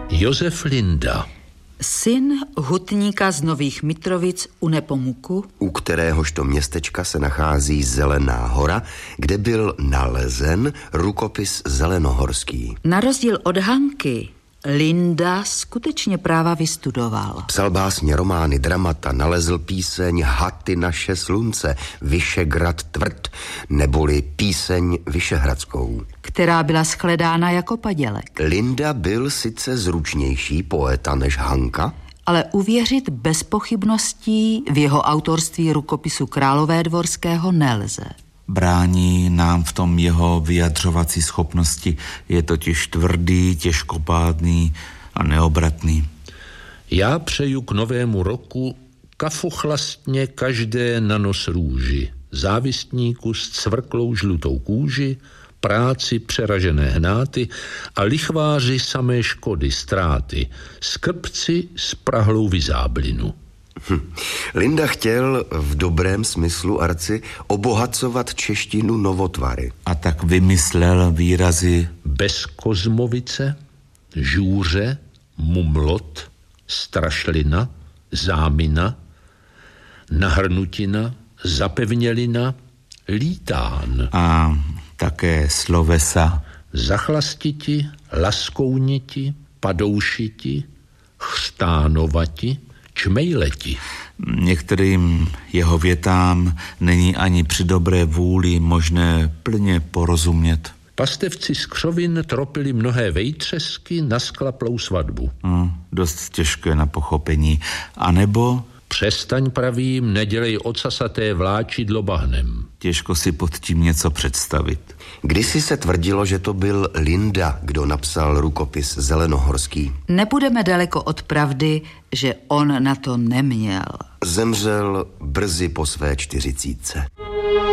Josef Linda, syn hutníka z Nových Mitrovic u Nepomuku, u kteréhožto městečka se nachází Zelená hora, kde byl nalezen rukopis zelenohorský. Na rozdíl od Hanky, Linda skutečně práva vystudoval. Psal básně, romány, dramata, nalezl píseň Haty naše slunce, Vyšegrad tvrd, neboli píseň vyšehradskou, která byla shledána jako padělek. Linda byl sice zručnější poeta než Hanka, ale uvěřit bez pochybností v jeho autorství rukopisu Královédvorského nelze. Brání nám v tom jeho vyjadřovací schopnosti, je totiž tvrdý, těžkopádný a neobratný. já přeju k novému roku kafochlastně každé na nos růži, závistníku s cvrklou žlutou kůži, práci přeražené hnáty a lichváři samé škody, ztráty, skrbci s prahlou vyzáblinu. Linda chtěl v dobrém smyslu, Arci, obohacovat češtinu novotvary. A tak vymyslel výrazy Bezkozmovice, žůře, mumlot, strašlina, zámina, nahrnutina, zapevnělina, lítán. a také slovesa Zachlastiti, laskouniti, padoušiti, chřtánovati, čmejleti. Některým jeho větám není ani při dobré vůli možné plně porozumět. Pastevci z křovin tropili mnohé vejtřesky na sklaplou svatbu. Dost těžké na pochopení. A nebo Přestaň, pravím, nedělej ocasaté vláčidlo bahnem. těžko si pod tím něco představit. Kdysi se tvrdilo, že to byl Linda, kdo napsal rukopis zelenohorský. Nebudeme daleko od pravdy, že on na to neměl. Zemřel brzy po své 40.